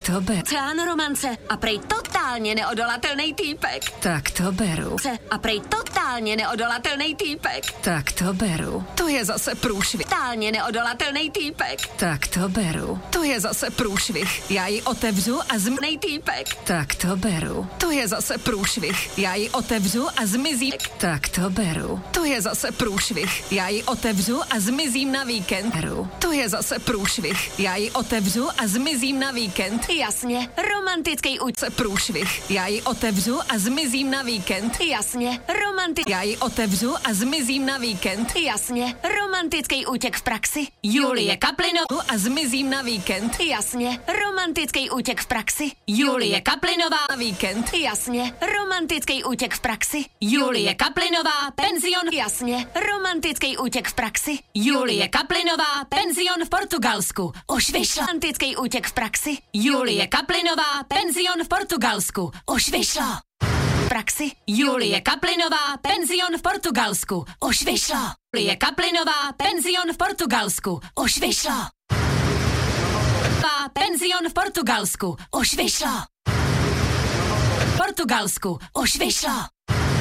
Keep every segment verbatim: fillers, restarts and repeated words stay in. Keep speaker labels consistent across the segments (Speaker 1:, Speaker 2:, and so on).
Speaker 1: to beru.
Speaker 2: Oceán romance a prej totálně neodolatelný týpek.
Speaker 1: Tak to beru.
Speaker 2: A prej totálně neodolatelný týpek.
Speaker 1: Tak to beru. To je zase průšvih.
Speaker 2: Totálně neodolatelný týpek.
Speaker 1: Tak to beru. To je zase průšvih. Já ji otevřu a zmnej
Speaker 2: týpek.
Speaker 1: Tak to beru. To je zase průšvih. Já ji otevřu a zmizí. Tak to beru. To je zase průšvih. Já ji otevřu a zmizím na víkend. Beru. To je zase průšvih. Já ji otevřu a zmizím na víkend.
Speaker 2: Jasně, romantický útěk.
Speaker 1: Průšvih. Já ji otevřu a zmizím na víkend.
Speaker 2: Jasně, romantický.
Speaker 1: Já ji otevřu a zmizím na víkend.
Speaker 2: Jasně, romantický útěk v praxi. Julie Kaplinová
Speaker 1: a zmizím na víkend.
Speaker 2: Jasně, romantický útěk v praxi.
Speaker 1: Julie Kaplinová na víkend.
Speaker 2: Jasně, romantický útěk v praxi. Julie Kaplinová, penzion. Jasně, romantický útěk v praxi. Julie Kaplinová, penzion v Portugalsku. Už vyšla. Romantický útěk v praxi. Julie Kaplinová, penzion v Portugalsku. Už vyšla. Praxi. Julie Kaplinová, penzion v Portugalsku. Už vyšla. Julie Kaplinová, penzion v Portugalsku. Už vyšla. Penzion v Portugalsku. Už vyšla. Portugalsku. Už vyšla.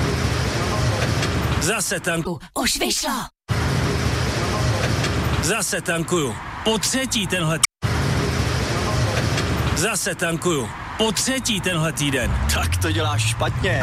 Speaker 3: Zase tanku.
Speaker 2: Už vyšla.
Speaker 3: Zase tankuju. Po třetí tenhle... Zase tankuju. Po třetí tenhle týden.
Speaker 4: Tak to děláš špatně.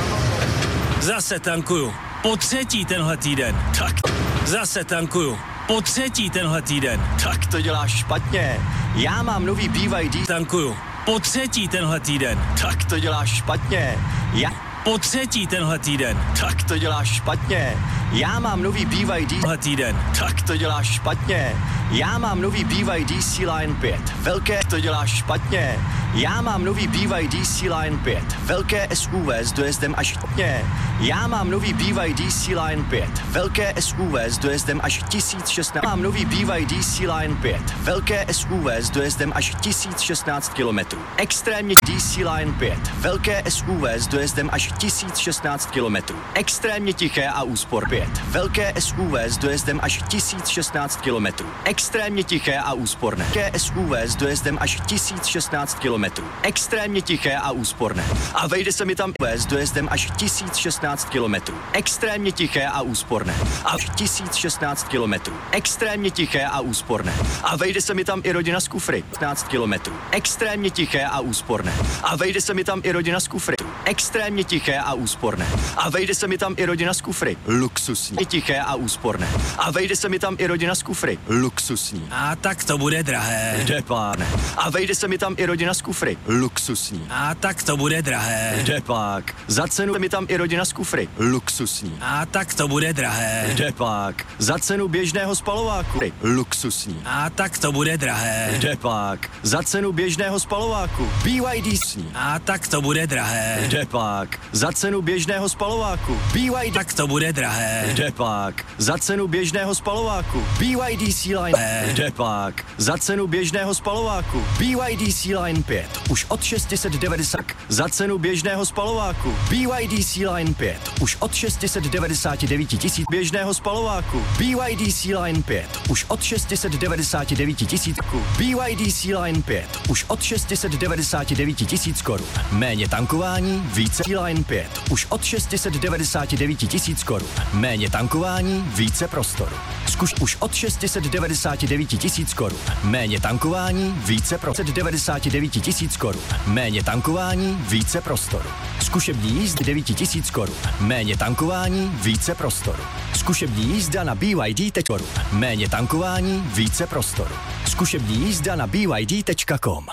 Speaker 3: Zase tankuju. Po třetí tenhle týden.
Speaker 4: Tak.
Speaker 3: Zase tankuju. Po třetí tenhle týden.
Speaker 4: Tak to děláš špatně. Já mám nový B Y D.
Speaker 3: Tankuju. Po třetí tenhle týden.
Speaker 4: Tak to děláš špatně. Já...
Speaker 3: Po třetí tenhle týden.
Speaker 4: Tak to děláš špatně. Já mám nový B Y D.
Speaker 3: Tenhle týden.
Speaker 4: Tak to děláš špatně. Já mám nový B Y D C-Line pět. Velké to děláš špatně. Já mám nový B Y D C-Line pět. Velké S U V s dojezdem až špatně. Já mám nový B Y D C-Line pět. Velké S U V s dojezdem až tisíc šestnáct. Mám nový B Y D C-Line pět. Velké S U V s dojezdem až tisíc šestnáct kilometrů. Extrémně D C-Line pět. Velké S U V s dojezdem až tisíc šestnáct kilometrů. Extrémně tiché a úspor pět. Velké S U V s dojezdem až tisíc šestnáct kilometrů. Extrémně tiché a úsporné. Velké S U V s dojezdem až tisíc šestnáct kilometrů. Extrémně tiché a úsporné. A vejde se mi tam s dojezdem až tisíc šestnáct kilometrů. Extrémně tiché a úsporné. A tisíc šestnáct kilometrů. Extrémně tiché a úsporné. A vejde se mi tam i rodina z kufry. patnáct kilometrů. Extrémně tiché a úsporné. A vejde se mi tam i rodina z kufry. Extrémně tiché a úsporné. A vejde se mi tam i rodina z kufry. Luxusní. Tiché a úsporné. A vejde se mi tam i rodina z kufry. Luxusní.
Speaker 3: A tak to bude drahé.
Speaker 4: Kde páne. A vejde se mi tam i rodina z kufry. Luxusní.
Speaker 3: A tak to bude drahé.
Speaker 4: Kde pak. Za cenu mi tam i rodina z kufry. Luxusní.
Speaker 3: A tak to bude drahé.
Speaker 4: Kde pak. Za cenu běžného spalováku. Luxusní.
Speaker 3: A tak to bude drahé.
Speaker 4: Kde pak. Za cenu běžného spalováku. B Y D.
Speaker 3: A tak to bude drahé.
Speaker 4: Kde pak. Za cenu běžného spalováku. B Y D.
Speaker 3: Tak to bude drahé.
Speaker 4: Kde pak. Za cenu běžného spalováku. B Y D C-Line. Kde pak. Za cenu běžného spalováku. B Y D C-Line pět. Už od šest set devadesát. Za cenu běžného spalováku. B Y D C-Line pět. Už od šest set devadesát devět tisíc. Běžného spalováku. B Y D C-Line pět. Už od šest set devadesát devět tisíc. B Y D C-Line pět. Už od šest set devadesát devět tisíc korun. Méně tankování, více C-Line pět. Už od šest set devadesát devět tisíc korun. Méně tankování, více prostoru. Zkuš už od šest set devadesát devět tisíc korun. Méně tankování, více pro devadesát devět tisíc korun. Méně tankování, více prostoru. Zkušební jízdy devět tisíc korun. Méně tankování, více prostoru. Zkušební jízda na B Y D tečka com. Méně tankování, více prostoru. Zkušební jízda na B Y D tečka com.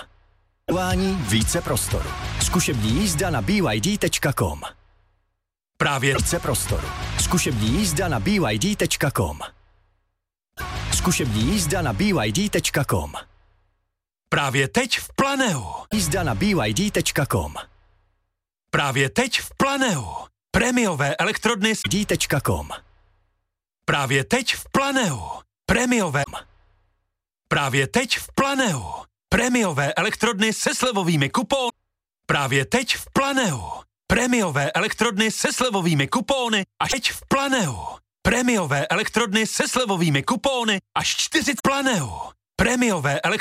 Speaker 4: Více prostoru. Zkušební jízda na B Y D tečka com. Právě více prostoru. Zkušební jízda na B Y D tečka com. Zkušební jízda na B Y D tečka com.
Speaker 5: Právě teď v Planeu.
Speaker 4: Jízda na B Y D tečka com.
Speaker 5: Právě teď v Planeu. Prémiové elektrodny s
Speaker 4: D tečka com.
Speaker 5: Právě teď v Planeu. Prémiové. Právě teď v Planeu. Prémiové elektrodny se slevovými kupóny. Právě teď v Planeu. Prémiové elektrodny se slevovými kupóny až teď v Planeu. Prémiové elektrodny se slevovými kupóny až čtyřicet Planeu. Prémiové elektrodny